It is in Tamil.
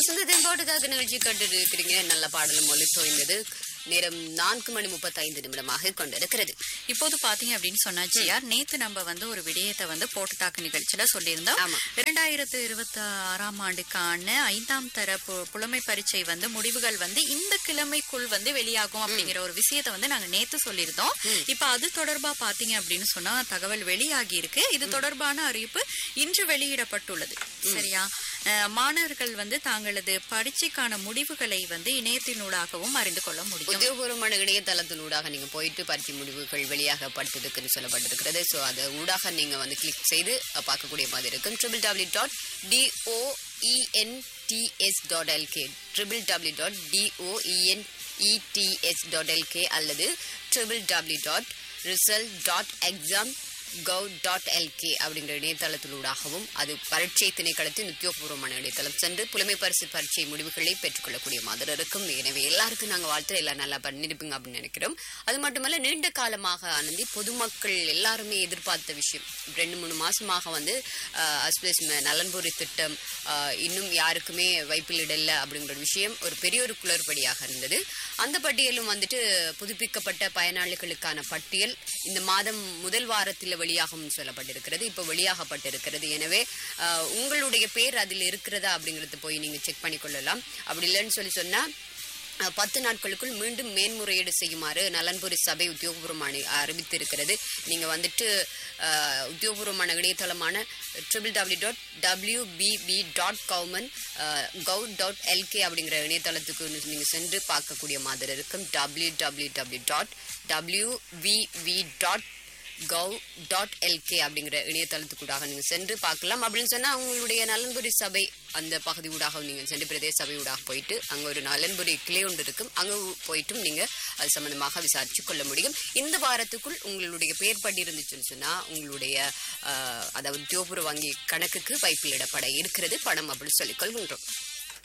வசந்தத்தின் பாட்டுக்காக நிகழ்ச்சி கண்டு இருக்கிறீங்க. நல்ல பாடலும் ஒலித்தோய்ந்தது. நேரம் 4:35 கொண்டிருக்கிறது. இப்போது பாத்தீங்க அப்படின்னு சொன்னாச்சியா, நேத்து நம்ம ஒரு விடயத்தை போட்டுத்தாக்கு நிகழ்ச்சியில சொல்லியிருந்தோம். 2026 ஆண்டுக்கான 5ஆம் தர புலமை பரீட்சை முடிவுகள் இந்த கிழமைக்குள் வெளியாகும் அப்படிங்கிற ஒரு விஷயத்தை நாங்க நேத்து சொல்லியிருந்தோம். இப்ப அது தொடர்பா பாத்தீங்க அப்படின்னு சொன்னா தகவல் வெளியாகி இருக்கு. இது தொடர்பான அறிவிப்பு இன்று வெளியிடப்பட்டுள்ளது. சரியா? மாணவர்கள் தாங்களது பரீட்சைக்கான முடிவுகளை இணையத்தினூடாகவும் அறிந்து கொள்ள முடியும். உத்தியோகபூர்வமான இணையதளத்தினூடாக நீங்க போயிட்டு பரீட்சை முடிவுகள் வெளியாகப்பட்டதுக்குன்னு சொல்லப்பட்டிருக்கிறது. ஸோ அது ஊடாக நீங்க கிளிக் செய்து பார்க்கக்கூடிய மாதிரி இருக்கும். www.doents.lk www.doents.lk அல்லது www.result.exam.gov.lk அப்படிங்கிற இணையதளத்திலூடாகவும் அது பரீட்சை திணைக்களத்தின் உத்தியோகபூர்வமான இணையதளம் சென்று புலமை பரீட்சை முடிவுகளை பெற்றுக்கொள்ளக்கூடிய மாதிரி இருக்கும். எனவே எல்லாருக்கும் நாங்கள் வாழ்த்து எல்லாம் நல்லா பண்ணிருப்பீங்க அப்படின்னு நினைக்கிறோம். அது மட்டுமல்ல, நீண்ட காலமாக ஆனந்தி பொதுமக்கள் எல்லாருமே எதிர்பார்த்த விஷயம் 2-3 மாசமாக நலன்புரி திட்டம் இன்னும் யாருக்குமே வைப்பிலிடல அப்படிங்கிற விஷயம் ஒரு பெரிய ஒரு குளறுபடியாக இருந்தது. அந்த பட்டியலும் புதுப்பிக்கப்பட்ட பயனாளிகளுக்கான பட்டியல் இந்த மாதம் முதல் வாரத்தில் வெளியாகும் சொல்லப்பட்டிருக்கிறது. இப்போ வெளியாகப்பட்டிருக்கிறது. எனவே உங்களுடைய பேர் அதில் இருக்கிறதா அப்படிங்கறது போய் நீங்க செக் பண்ணிக்கொள்ளலாம். அப்படி இல்லைன்னு சொன்னா 10 நாட்களுக்குள் மீண்டும் மேன்முறையீடு செய்யுமாறு நலன்புரி சபை உத்தியோகபூர்வமான அறிவித்திருக்கிறது. நீங்க உத்தியோகபூர்வமான இணையதளமான www.wbb.gov.lk அப்படிங்கிற இணையதளத்துக்கு நீங்க சென்று பார்க்கக்கூடிய மாதிரி இருக்கும். www.wbb.gov.lk அப்படிங்கிற இணையதளத்துக்கூடாக நீங்க சென்று பார்க்கலாம். அப்படின்னு சொன்னா உங்களுடைய நலன்புரி சபை அந்த பகுதி ஊடாக நீங்க சென்று பிரதேச சபை ஊடாக போயிட்டு அங்க ஒரு நலன்புரி கிளை ஒன்று இருக்கும். அங்க போயிட்டும் நீங்க அது சம்பந்தமாக விசாரிச்சு கொள்ள முடியும். இந்த வாரத்துக்குள் உங்களுடைய பெயர் படி இருந்துச்சுன்னு சொன்னா உங்களுடைய அதாவது உத்தியோகபூர்வ வங்கி கணக்குக்கு வைப்பிலிடப்பட இருக்கிறது பணம் அப்படின்னு சொல்லிக் கொள்கின்றோம்.